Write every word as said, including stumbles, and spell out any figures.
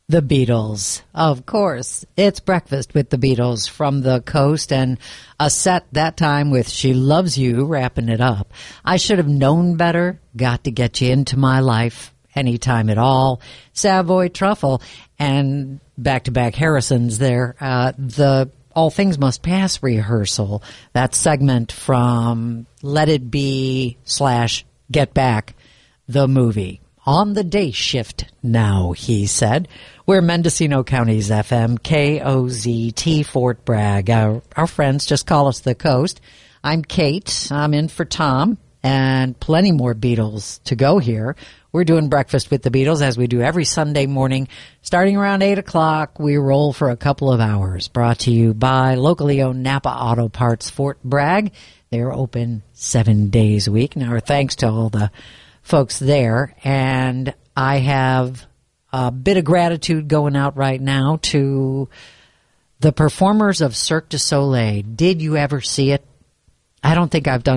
The Beatles, of course. It's Breakfast with the Beatles from the coast, and a set that time with She Loves You, wrapping it up. I Should Have Known Better, Got to Get You Into My Life, Anytime at All, Savoy Truffle, and back-to-back Harrisons there. Uh, the All Things Must Pass rehearsal, that segment from Let It Be slash Get Back, the movie. On the day shift now, he said. We're Mendocino County's F M, K O Z T, Fort Bragg. Our, our friends just call us the coast. I'm Kate. I'm in for Tom, and plenty more Beatles to go here. We're doing Breakfast with the Beatles as we do every Sunday morning. Starting around eight o'clock, we roll for a couple of hours. Brought to you by locally owned Napa Auto Parts, Fort Bragg. They're open seven days a week. Now, our thanks to all the folks there, and I have a bit of gratitude going out right now to the performers of Cirque du Soleil. Did you ever see it? I don't think I've done